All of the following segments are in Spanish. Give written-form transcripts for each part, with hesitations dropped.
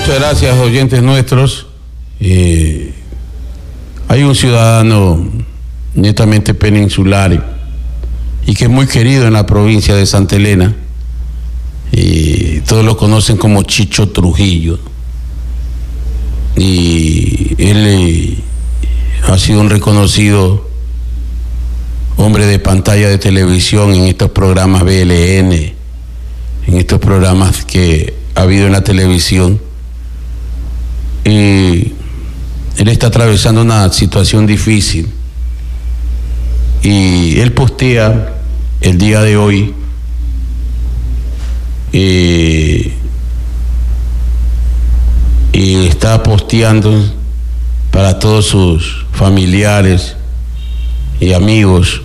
Muchas gracias, oyentes nuestros. Hay un ciudadano netamente peninsular y que es muy querido en la provincia de Santa Elena, y todos lo conocen como Chicho Trujillo, y él ha sido un reconocido hombre de pantalla de televisión en estos programas BLN, en estos programas que ha habido en la televisión, y él está atravesando una situación difícil, y él postea el día de hoy y está posteando para todos sus familiares y amigos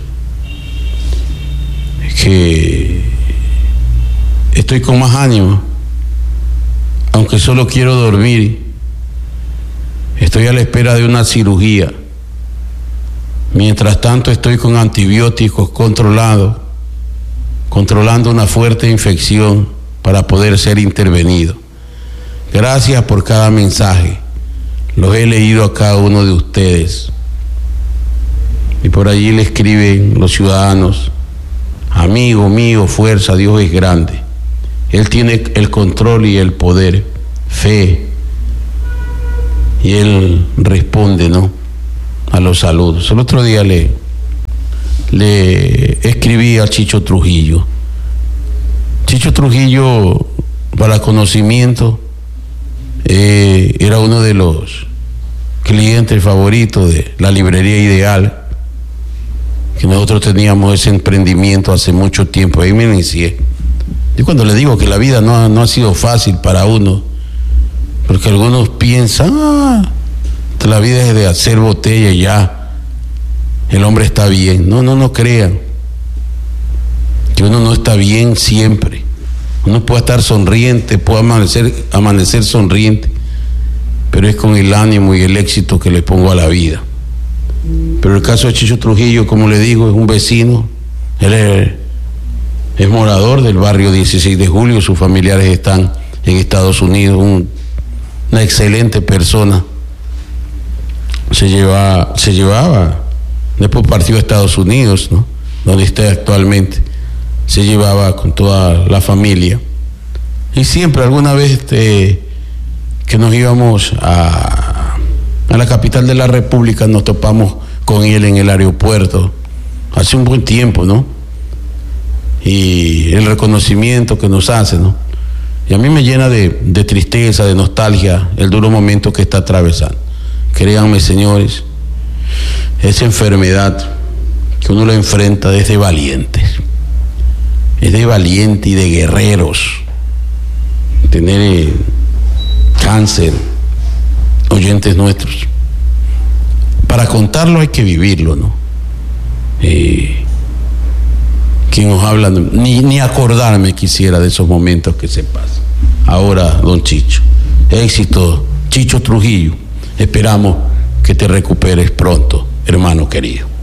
que estoy con más ánimo, aunque solo quiero dormir. Estoy a la espera de una cirugía. Mientras tanto estoy con antibióticos controlando una fuerte infección para poder ser intervenido. Gracias por cada mensaje. Los he leído a cada uno de ustedes. Y por allí le escriben los ciudadanos: amigo mío, fuerza, Dios es grande. Él tiene el control y el poder, fe. Y él responde, ¿no?, a los saludos. El otro día le escribí a Chicho Trujillo. Chicho Trujillo, para conocimiento, era uno de los clientes favoritos de la librería Ideal, que nosotros teníamos ese emprendimiento hace mucho tiempo. Ahí me inicié. Y cuando le digo que la vida no ha sido fácil para uno, porque algunos piensan, la vida es de hacer botella y ya el hombre está bien. No crean que uno no está bien siempre. Uno puede estar sonriente, puede amanecer sonriente, pero es con el ánimo y el éxito que le pongo a la vida. Pero el caso de Chicho Trujillo, como le digo, es un vecino. Él es morador del barrio 16 de Julio, sus familiares están en Estados Unidos. Una excelente persona. Se llevaba, después partió a Estados Unidos, ¿no?, donde está actualmente. Se llevaba con toda la familia, y siempre, alguna vez que nos íbamos a la capital de la República, nos topamos con él en el aeropuerto hace un buen tiempo, ¿no? Y el reconocimiento que nos hace, ¿no? Y a mí me llena de tristeza, de nostalgia, el duro momento que está atravesando. Créanme, señores, esa enfermedad que uno la enfrenta es de valientes, es de valientes y de guerreros. Tener cáncer, oyentes nuestros, para contarlo hay que vivirlo, ¿no? Quien nos habla, ni acordarme quisiera de esos momentos que se pasan. Ahora, don Chicho, éxito, Chicho Trujillo. Esperamos que te recuperes pronto, hermano querido.